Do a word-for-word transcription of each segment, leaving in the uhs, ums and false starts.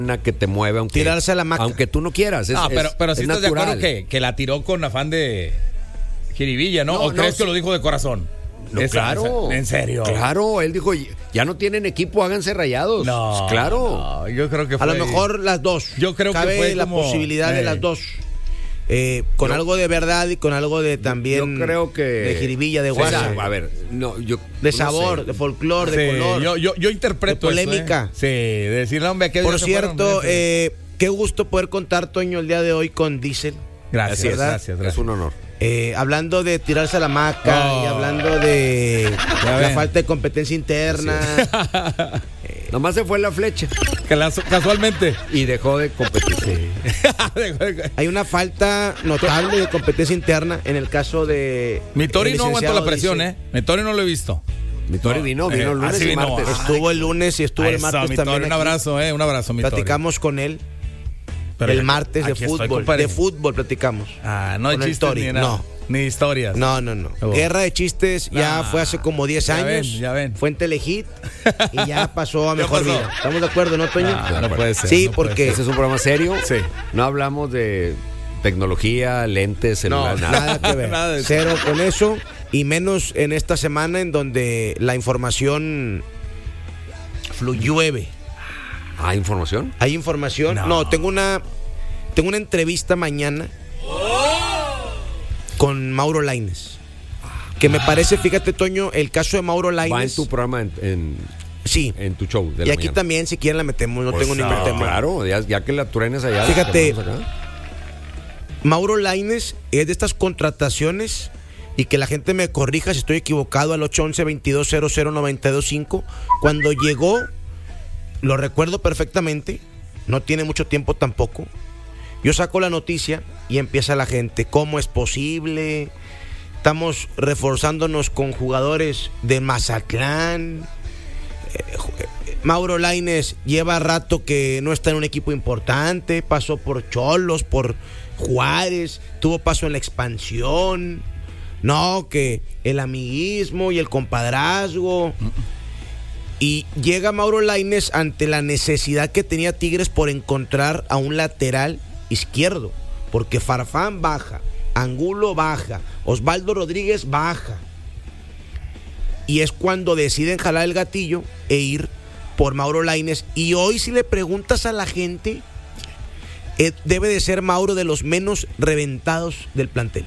que te mueve, aunque, tirarse a la maca. aunque tú no quieras. Es, ah, pero, es, pero sí es estás natural. de acuerdo que, que la tiró con afán de jiribilla, ¿no? No, ¿O no, crees sí. que lo dijo de corazón? No, Esa- claro. esa- ¿En serio? Claro, él dijo, ya no tienen equipo, háganse Rayados. No, claro. no, yo creo que A fue lo mejor las dos. Yo creo que Cabe fue la como- posibilidad eh. de las dos. Eh, con Yo- algo de verdad y con algo de también Yo creo que de jiribilla, de Sí, guasa, a ver, no, yo de no sabor, sé. de folclore, de Sí, color. yo, yo, yo interpreto de eso, polémica. ¿eh? Sí, de decirle, hombre, que Por cierto, eh, qué gusto poder contar, Toño, el día de hoy con Diesel. gracias, Así es, gracias, Es gracias. un honor. Eh, hablando de tirarse a la maca Oh. y hablando de Ya la ven. falta de competencia interna. Nomás se fue la flecha Clas- Casualmente. y dejó de competir. Hay una falta notable de competencia interna en el caso de. Mi Tori el no aguanta la licenciado presión, Diesel. ¿eh? Mi Tori no lo he visto. Mi Tori No, vino, vino eh, el lunes así y vino. martes. Ah, Estuvo el lunes y estuvo el Eso, martes mi también. Tori, un aquí. abrazo, eh, un abrazo, mi Tori. Platicamos con él. Pero el ya- martes de aquí estoy, fútbol. compadre. De fútbol platicamos. Ah, no hay Con el chistes Tori, ni nada. no. Ni historias. No, no, no. Oh. Guerra de chistes ya Ah, fue hace como diez ya años. ven, ya ven. Fue en Telehit y ya pasó a Ya mejor pasó. vida. ¿Estamos de acuerdo, no, Toño? Ah, no puede ser. Sí, no puede porque- ser. Ese es un programa serio. Sí. No hablamos de tecnología, lentes, No, celular, nada. nada que ver. Nada de eso. Cero con eso. Y menos en esta semana en donde la información fluye. ¿Ah, información? ¿Hay información? No. No, tengo una tengo una entrevista mañana con Mauro Lainez. Que me parece, fíjate, Toño, el caso de Mauro Va en Lainez. tu programa, en, en, Sí. en tu show de Y la aquí mañana. también, si quieren, la metemos. No Pues, tengo ningún ah, tema. Claro, ya, ya que la truenes allá. Fíjate. la ponemos acá. Mauro Lainez es de estas contrataciones, y que la gente me corrija si estoy equivocado, al ocho once, veintidós cero cero, noventa y dos cinco. Cuando llegó, lo recuerdo perfectamente, no tiene mucho tiempo tampoco. Yo saco la noticia y empieza la gente, ¿cómo es posible? Estamos reforzándonos con jugadores de Mazatlán. Eh, Mauro Lainez lleva rato que no está en un equipo importante, pasó por Cholos, por Juárez, tuvo paso en la expansión. No, que el amiguismo y el compadrazgo. Y llega Mauro Lainez ante la necesidad que tenía Tigres por encontrar a un lateral izquierdo, porque Farfán baja, Angulo baja, Osvaldo Rodríguez baja. Y es cuando deciden jalar el gatillo e ir por Mauro Lainez. Y hoy, si le preguntas a la gente, eh, debe de ser Mauro de los menos reventados del plantel.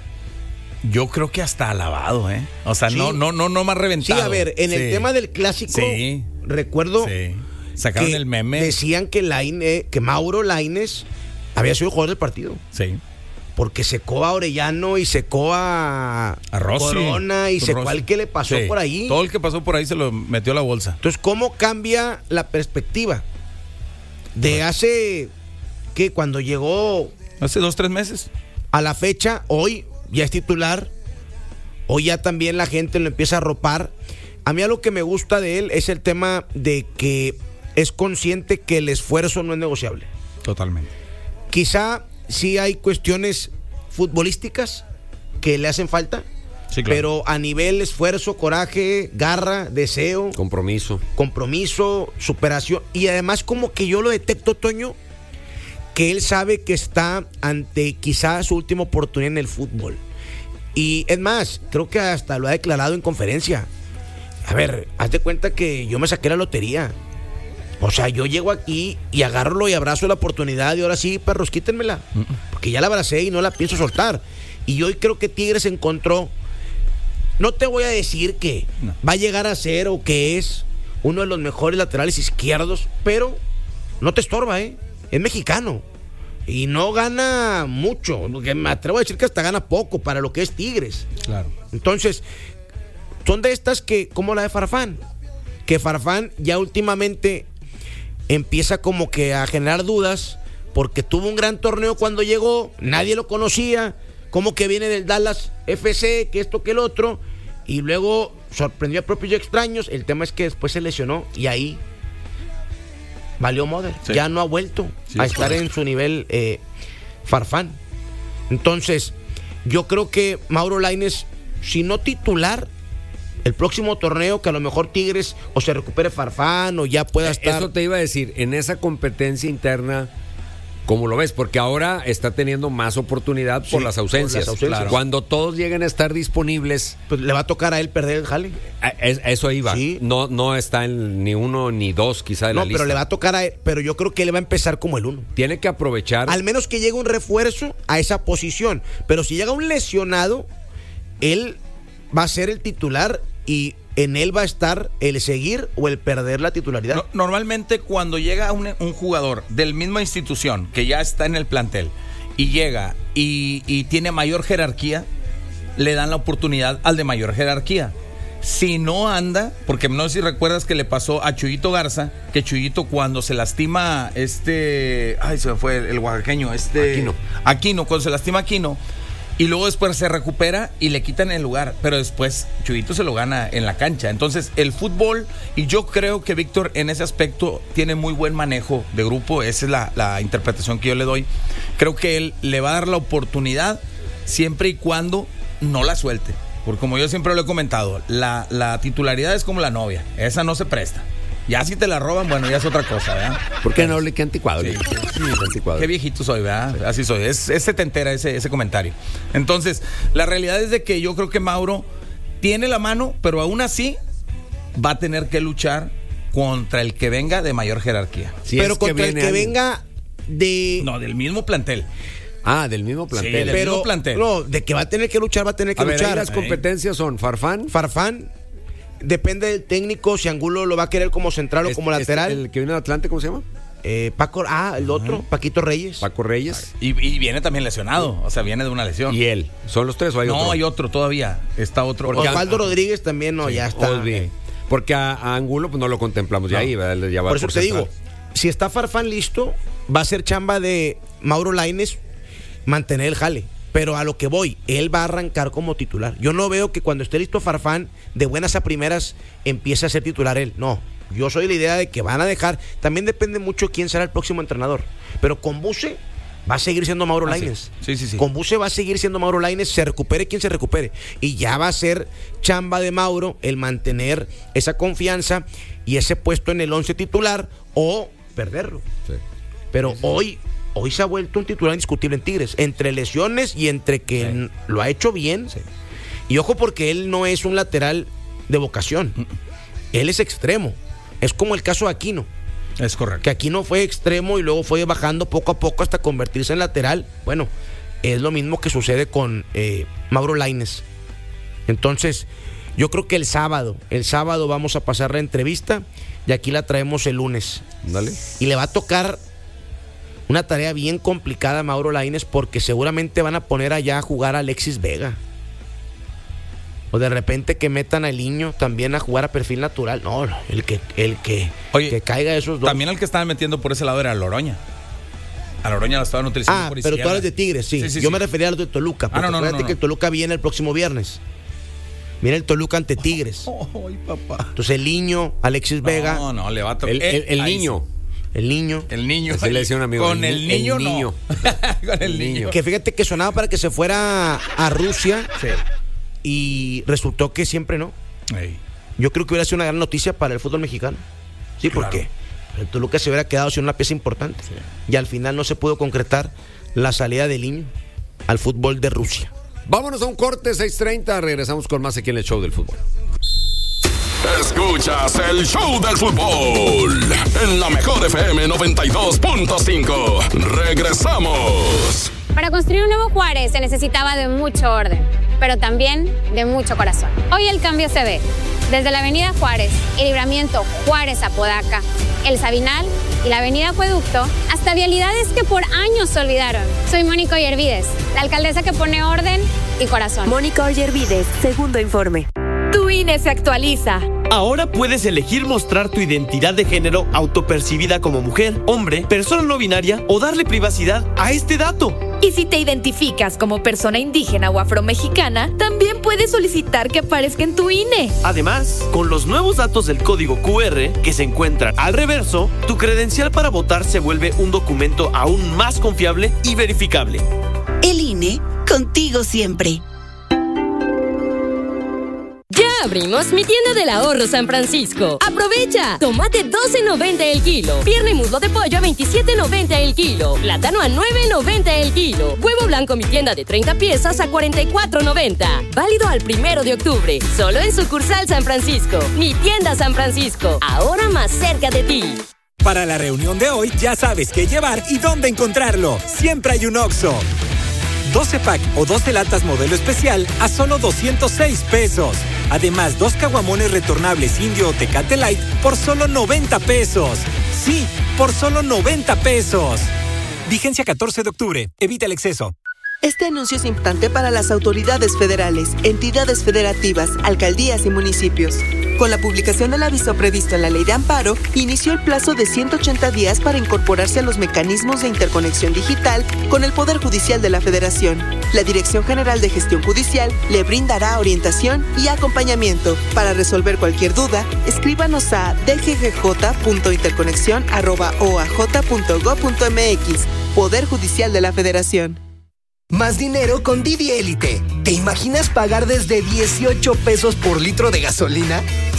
Yo creo que hasta alabado, ¿eh? O sea, Sí. no, no, no, no más Sí, reventado. a ver, en el Sí. tema del clásico, Sí. recuerdo Sí. Sacaron que el meme. decían que, Lainez, que Mauro Lainez había sido el jugador del partido. Sí. Porque secó a Orellano y secó a, A Rossi. Corona y secó Rossi. al que le pasó Sí. por ahí. Todo el que pasó por ahí se lo metió a la bolsa. Entonces, ¿cómo cambia la perspectiva? De hace, que cuando llegó Hace dos, tres meses. a la fecha, hoy ya es titular, hoy ya también la gente lo empieza a arropar. A mí algo que me gusta de él es el tema de que es consciente que el esfuerzo no es negociable. Totalmente. Quizá sí hay cuestiones futbolísticas que le hacen falta, Sí, claro. pero a nivel esfuerzo, coraje, garra, deseo, Compromiso. compromiso, superación, y además como que yo lo detecto, Toño, que él sabe que está ante quizás su última oportunidad en el fútbol. Y es más, creo que hasta lo ha declarado en conferencia. A ver, haz de cuenta que yo me saqué la lotería. O sea, yo llego aquí y agarro y abrazo la oportunidad y ahora sí, perros, quítenmela. Porque ya la abracé y no la pienso soltar. Y hoy creo que Tigres encontró, no te voy a decir que No. va a llegar a ser o que es uno de los mejores laterales izquierdos, pero no te estorba, ¿eh? Es mexicano. Y no gana mucho. Porque me atrevo a decir que hasta gana poco para lo que es Tigres. Claro. Entonces, son de estas que, como la de Farfán, que Farfán ya últimamente empieza como que a generar dudas, porque tuvo un gran torneo cuando llegó, nadie lo conocía, como que viene del Dallas F C, que esto, que el otro, y luego sorprendió a propios y extraños. El tema es que después se lesionó y ahí valió model, Sí. ya no ha vuelto Sí, a es estar correcto. en su nivel eh, Farfán. Entonces, yo creo que Mauro Lainez, si no titular, El próximo torneo que a lo mejor Tigres o se recupere Farfán o ya pueda estar. Eso te iba a decir, en esa competencia interna, ¿cómo lo ves? Porque ahora está teniendo más oportunidad por, Sí, las, ausencias. por las ausencias. Claro. Cuando todos lleguen a estar disponibles, Pues le va a tocar a él perder el jale. a- es- eso iba. Sí. No, no está en ni uno ni dos quizá de No, la lista. pero le va a tocar a él. Pero yo creo que él va a empezar como el uno. Tiene que aprovechar. Al menos que llegue un refuerzo a esa posición. Pero si llega un lesionado, él va a ser el titular y en él va a estar el seguir o el perder la titularidad. No, normalmente cuando llega un, un jugador del misma institución que ya está en el plantel y llega y, y tiene mayor jerarquía, le dan la oportunidad al de mayor jerarquía. Si no anda, porque no sé si recuerdas que le pasó a Chuyito Garza, que Chuyito cuando se lastima este, ay se me fue el, el oaxaqueño, este Aquino. Aquino, cuando se lastima Aquino, y luego después se recupera y le quitan el lugar, pero después Chuyito se lo gana en la cancha. Entonces el fútbol, y yo creo que Víctor en ese aspecto tiene muy buen manejo de grupo, esa es la, la interpretación que yo le doy. Creo que él le va a dar la oportunidad siempre y cuando no la suelte, porque como yo siempre lo he comentado, la, la titularidad es como la novia, esa no se presta. Ya si te la roban, bueno, ya es otra cosa, ¿verdad? ¿Por qué no le qué anticuado? Sí. le- sí, qué anticuado. Qué viejito soy, ¿verdad? Así soy. Es, es setentera ese, ese comentario. Entonces, la realidad es de que yo creo que Mauro tiene la mano, pero aún así va a tener que luchar contra el que venga de mayor jerarquía. Si pero es que contra el viene que alguien. venga de. No, del mismo plantel. Ah, del mismo plantel. Sí, del pero mismo plantel. no, de que va a tener que luchar, va a tener que A ver, ahí luchar. las competencias son Farfán. Farfán, depende del técnico, si Angulo lo va a querer como central o este- como lateral. este, el que viene de Atlante, ¿cómo se llama? Eh, Paco, ah, el otro, Paquito Reyes. Paco Reyes. Y, y viene también lesionado. O sea, viene de una lesión. Y él. ¿Son los tres o hay no, otro? hay otro todavía. Está otro. Porque Osvaldo ah, Rodríguez también, no, Sí, ya está. Osby. Porque a, a Angulo pues no lo contemplamos ya No. ahí, ¿verdad? Ya va Por eso te central. digo, si está Farfán listo, va a ser chamba de Mauro Lainez mantener el jale. Pero a lo que voy, él va a arrancar como titular. Yo no veo que cuando esté listo Farfán, de buenas a primeras, empiece a ser titular él. No, yo soy de la idea de que van a dejar. También depende mucho quién será el próximo entrenador. Pero con Buse va a seguir siendo Mauro Ah, sí. Lainez. Sí, sí, sí. Con Buse va a seguir siendo Mauro Lainez, se recupere quien se recupere. Y ya va a ser chamba de Mauro el mantener esa confianza y ese puesto en el once titular o perderlo. Sí. Pero hoy, hoy se ha vuelto un titular indiscutible en Tigres, entre lesiones y entre que Sí. n- lo ha hecho bien. Sí. Y ojo porque él no es un lateral de vocación. Él es extremo. Es como el caso de Aquino, Es correcto. que Aquino fue extremo y luego fue bajando poco a poco hasta convertirse en lateral. Bueno, es lo mismo que sucede con eh, Mauro Lainez. Entonces, yo creo que el sábado, el sábado vamos a pasar la entrevista y aquí la traemos el lunes. Dale. Y le va a tocar una tarea bien complicada a Mauro Lainez porque seguramente van a poner allá a jugar a Alexis Vega. O de repente que metan al niño también a jugar a perfil natural. No, el que, el que, Oye, que caiga de esos dos. También el que estaban metiendo por ese lado era Loroña. A Loroña la estaban utilizando Ah, por pero tú izquierda. hablas de Tigres, sí. Sí, sí, Yo sí. me refería a los de Toluca. Porque no, no, no, acuérdate no, que no. el Toluca viene el próximo viernes. Viene el Toluca ante Tigres. Ay, papá. Entonces el niño, Alexis Vega, No, no, le va a tocar. El, el- el Ahí niño. el niño. sí. El niño. Así le decía un amigo, Con el el, ni- el niño, niño. no. Con el niño. Que fíjate que sonaba para que se fuera a Rusia Sí. y resultó que siempre no. Ey. Yo creo que hubiera sido una gran noticia para el fútbol mexicano. Sí, Claro. porque el Toluca se hubiera quedado sin una pieza importante. Y al final no se pudo concretar la salida del niño al fútbol de Rusia. Vámonos a un corte, seis treinta. Regresamos con más aquí en el show del fútbol. Escuchas el show del fútbol en la mejor F M noventa y dos punto cinco. Regresamos. Para construir un nuevo Juárez se necesitaba de mucho orden, pero también de mucho corazón. Hoy el cambio se ve. Desde la avenida Juárez, el libramiento Juárez-Apodaca, el Sabinal y la avenida Acueducto, hasta vialidades que por años se olvidaron. Soy Mónica Oyervides, la alcaldesa que pone orden y corazón. Mónica Oyervides, segundo informe. Tu I N E se actualiza. Ahora puedes elegir mostrar tu identidad de género autopercibida como mujer, hombre, persona no binaria o darle privacidad a este dato. Y si te identificas como persona indígena o afromexicana, también puedes solicitar que aparezca en tu I N E. Además, con los nuevos datos del código Q R que se encuentran al reverso, tu credencial para votar se vuelve un documento aún más confiable y verificable. El I N E, contigo siempre. Ya abrimos mi tienda del ahorro San Francisco. ¡Aprovecha! Tomate doce noventa el kilo. Pierna y muslo de pollo a veintisiete noventa el kilo. Plátano a nueve noventa el kilo. Huevo blanco mi tienda de treinta piezas a cuarenta y cuatro noventa. Válido al primero de octubre. Solo en sucursal San Francisco. Mi tienda San Francisco. Ahora más cerca de ti. Para la reunión de hoy ya sabes qué llevar y dónde encontrarlo. Siempre hay un Oxxo. doce pack o doce latas modelo especial a solo doscientos seis pesos. Además, dos caguamones retornables Indio o Tecate Light por solo noventa pesos. Sí, por solo noventa pesos. Vigencia catorce de octubre. Evita el exceso. Este anuncio es importante para las autoridades federales, entidades federativas, alcaldías y municipios. Con la publicación del aviso previsto en la Ley de Amparo, inició el plazo de ciento ochenta días para incorporarse a los mecanismos de interconexión digital con el Poder Judicial de la Federación. La Dirección General de Gestión Judicial le brindará orientación y acompañamiento. Para resolver cualquier duda, escríbanos a d g g j punto interconexión arroba o a j punto gob punto m x. Poder Judicial de la Federación. Más dinero con Didi Élite. ¿Te imaginas pagar desde dieciocho pesos por litro de gasolina?